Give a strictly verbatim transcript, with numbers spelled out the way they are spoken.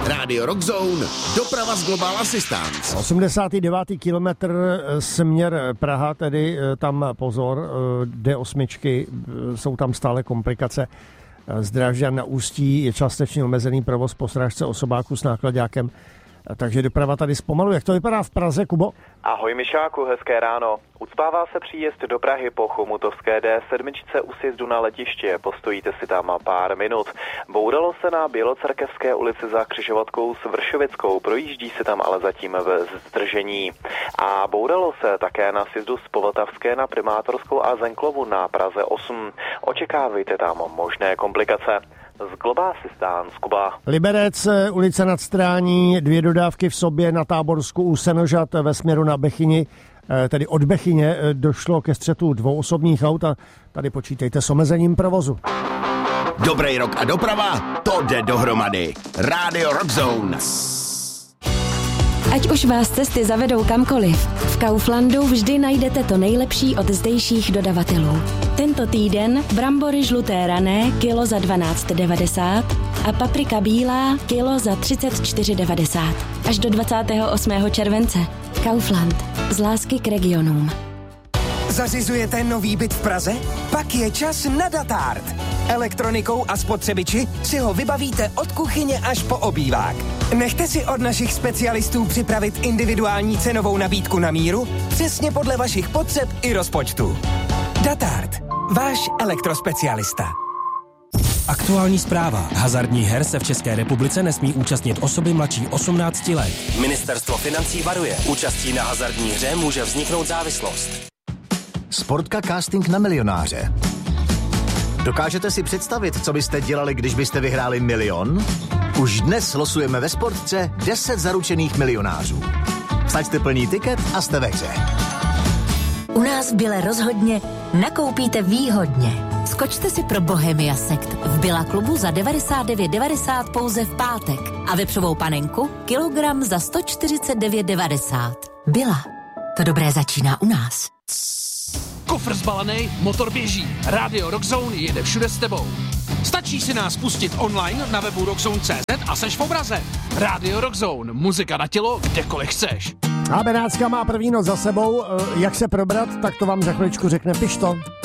Radio Rock Zone, doprava z Global Assistance. osmdesátý devátý kilometr směr Praha, tedy tam pozor, D osm, jsou tam stále komplikace. Z Drážďan na Ústí je částečně omezený provoz po srážce osobáků s náklaďákem, takže doprava tady zpomaluje. Jak to vypadá v Praze, Kubo? Ahoj Mišáku, hezké ráno. Ucpává se příjezd do Prahy po Chomutovské D sedm u sjezdu na letiště. Postojíte si tam pár minut. Bouralo se na Bělocerkevské ulici za křižovatkou s Vršovickou. Projíždí se tam ale zatím v zdržení. A bouralo se také na sjezdu z Povltavské na Primátorskou a Zenklovu na Praze osm. Očekávejte tam možné komplikace. Z Global Assistance, Kuba. Liberec, ulice Nad Strání, dvě dodávky v sobě na Táborsku u Senožat ve směru na Bechyni, tedy od Bechyně došlo ke střetu dvou osobních aut a tady počítejte s omezením provozu. Dobrý rok a doprava, to jde dohromady. Radio Rock Zone. Ať už vás cesty zavedou kamkoliv, v Kauflandu vždy najdete to nejlepší od zdejších dodavatelů. Tento týden brambory žluté rané kilo za dvanáct devadesát a paprika bílá kilo za třicet čtyři devadesát. Až do dvacátého osmého července. Kaufland. Z lásky k regionům. Zařizujete nový byt v Praze? Pak je čas na Datart. Elektronikou a spotřebiči si ho vybavíte od kuchyně až po obývák. Nechte si od našich specialistů připravit individuální cenovou nabídku na míru, přesně podle vašich potřeb i rozpočtu. Datart. Váš elektrospecialista. Aktuální zpráva. Hazardních her se v České republice nesmí účastnit osoby mladší osmnácti let. Ministerstvo financí varuje. Účastí na hazardní hře může vzniknout závislost. Sportka casting na milionáře. Dokážete si představit, co byste dělali, když byste vyhráli milion? Už dnes losujeme ve Sportce deset zaručených milionářů. Vsaďte plný tiket a jste ve hře. U nás v Bile rozhodně nakoupíte výhodně. Skočte si pro Bohemia Sekt v Billa klubu za devadesát devět devadesát pouze v pátek a vepřovou panenku kilogram za sto čtyřicet devět devadesát. Billa. To dobré začíná u nás. Kofr zbalený, motor běží. Radio Rock Zone jede všude s tebou. Stačí si nás pustit online na webu rockzone tečka cé zet a seš v obraze. Radio Rock Zone, muzika na tělo, kdekoliv chceš. A Benátská má první noc za sebou. Jak se probrat, tak to vám za chviličku řekne Pišto.